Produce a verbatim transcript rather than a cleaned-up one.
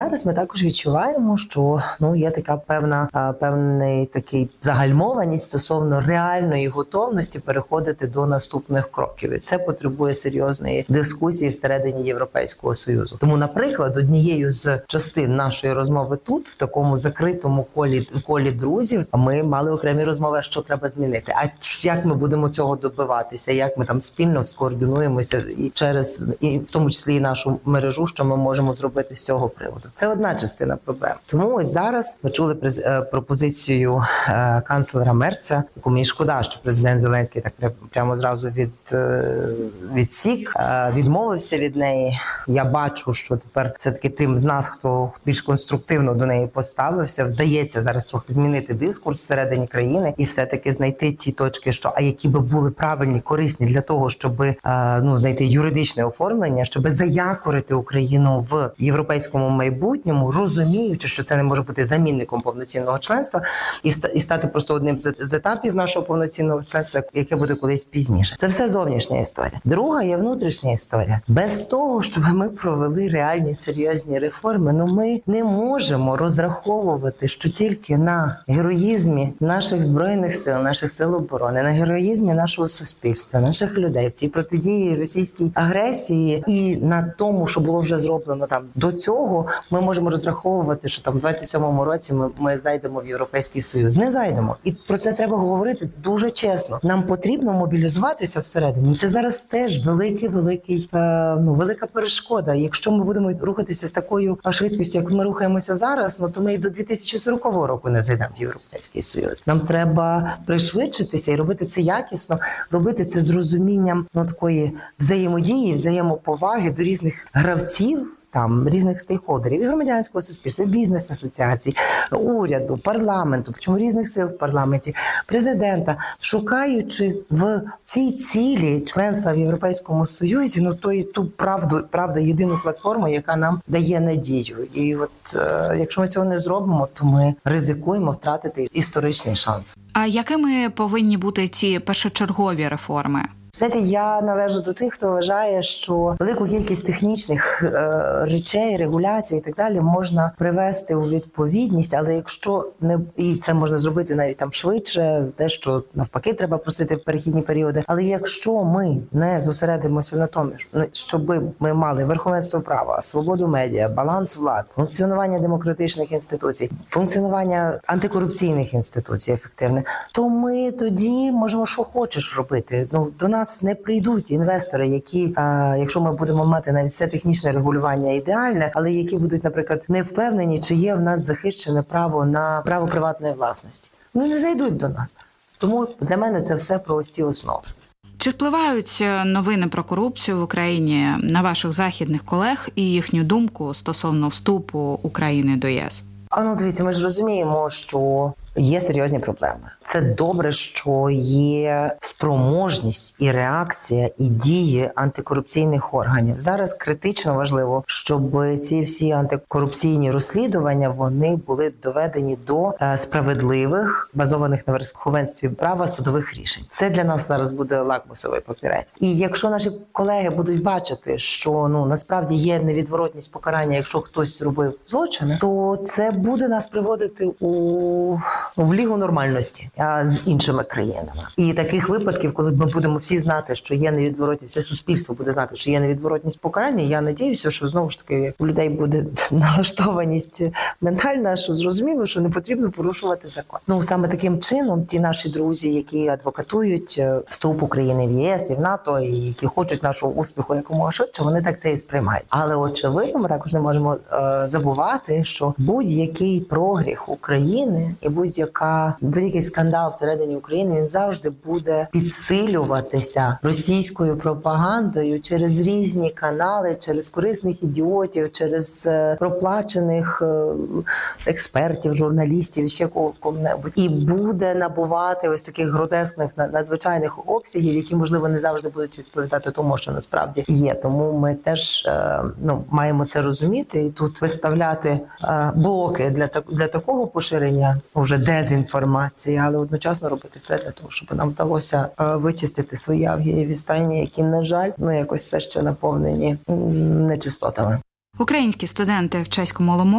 Зараз ми також відчуваємо, що ну є така певна певний такий загальмованість стосовно реальної готовності переходити до наступних кроків. І це потребує серйозної дискусії всередині Європейського Союзу. Тому, наприклад, однією з частин нашої розмови тут, в такому закритому колі колі друзів, ми мали окремі розмови, що треба змінити. А як ми будемо цього добиватися? Як ми там спільно скоординуємося і через і в тому числі і нашу мережу, що ми можемо зробити з цього приводу? Це одна частина проблем. Тому ось зараз ми чули пропозицію е, канцлера Мерца, яку мені шкода, що президент Зеленський так прямо зразу від, е, відсік, е, відмовився від неї. Я бачу, що тепер все-таки тим з нас, хто більш конструктивно до неї поставився, вдається зараз трохи змінити дискурс всередині країни і все-таки знайти ті точки, що а які би були правильні, корисні для того, щоб е, ну, знайти юридичне оформлення, щоб заякорити Україну в європейському майбутньому, розуміючи, що це не може бути замінником повноцінного членства і, і стати просто одним з етапів нашого повноцінного членства, яке буде колись пізніше. Це все зовнішня історія. Друга є внутрішня історія. Без того, щоб ми провели реальні серйозні реформи, ну ми не можемо розраховувати, що тільки на героїзмі наших збройних сил, наших сил оборони, на героїзмі нашого суспільства, наших людей в цій протидії російській агресії і на тому, що було вже зроблено там до цього, ми можемо розраховувати, що там в двадцять сьомому році ми, ми зайдемо в Європейський Союз. Не зайдемо. І про це треба говорити дуже чесно. Нам потрібно мобілізуватися всередині. Це зараз теж великий, великий, е, ну, велика перешкода. Якщо ми будемо рухатися з такою швидкістю, як ми рухаємося зараз, ну, то ми і до дві тисячі сорокового року не зайдемо в Європейський Союз. Нам треба пришвидшитися і робити це якісно, робити це з розумінням ну, такої взаємодії, взаємоповаги до різних гравців, там різних стейкхолдерів, і громадянського суспільства, і бізнес-асоціацій, уряду, парламенту, причому різних сил в парламенті, президента, шукаючи в цій цілі членства в Європейському Союзі, ну то і ту правду, правда, єдину платформу, яка нам дає надію. І от е, якщо ми цього не зробимо, то ми ризикуємо втратити історичний шанс. А якими повинні бути ці першочергові реформи? Знаєте, я належу до тих, хто вважає, що велику кількість технічних е, речей, регуляцій і так далі можна привести у відповідність, але якщо не і це можна зробити навіть там швидше, те, що навпаки треба просити в перехідні періоди. Але якщо ми не зосередимося на тому, щоб ми мали верховенство права, свободу медіа, баланс влад, функціонування демократичних інституцій, функціонування антикорупційних інституцій ефективне, то ми тоді можемо що хочеш робити. Ну до нас нас не прийдуть інвестори, які, а, якщо ми будемо мати навіть все технічне регулювання ідеальне, але які будуть, наприклад, не впевнені, чи є в нас захищене право на право приватної власності. Вони не зайдуть до нас. Тому для мене це все про ось ці основи. Чи впливають новини про корупцію в Україні на ваших західних колег і їхню думку стосовно вступу України до ЄС? А ну дивіться, ми ж розуміємо, що є серйозні проблеми. Це добре, що є спроможність і реакція, і дії антикорупційних органів. Зараз критично важливо, щоб ці всі антикорупційні розслідування, вони були доведені до справедливих, базованих на верховенстві права судових рішень. Це для нас зараз буде лакмусовий папірець. І якщо наші колеги будуть бачити, що ну насправді є невідворотність покарання, якщо хтось зробив злочини, то це буде нас приводити у в лігу нормальності а, з іншими країнами. І таких випадків, коли ми будемо всі знати, що є невідворотність, все суспільство буде знати, що є невідворотність покарання, я надіюся, що знову ж таки у людей буде налаштованість ментальна, що зрозуміло, що не потрібно порушувати закон. Ну саме таким чином ті наші друзі, які адвокатують вступ України в ЄС і в НАТО, і які хочуть нашого успіху якомога швидше, вони так це і сприймають. Але очевидно, ми також не можемо е, забувати, що будь-який прогріх України і будь-яка будь-який скандал всередині України, він завжди буде підсилюватися російською пропагандою через різні канали, через корисних ідіотів, через е, проплачених е, експертів, журналістів, ще кого-небудь. І буде набувати ось таких гротескних, надзвичайних обсягів, які, можливо, не завжди будуть відповідати тому, що насправді є. Тому ми теж е, ну, маємо це розуміти і тут виставляти е, блоки для, для такого поширення вже дезінформації, але одночасно робити все для того, щоб нам вдалося е, вичистити свої авгієві стайні, які, на жаль, ну якось все ще наповнені нечистотами. Українські студенти в чеському Ломові